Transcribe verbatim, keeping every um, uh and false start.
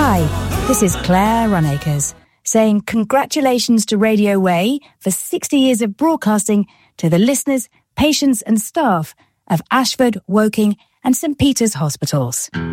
Hi, this is Claire Runacres, saying congratulations to Radio Way for sixty years of broadcasting to the listeners, patients and staff of Ashford, Woking and St Peter's Hospitals.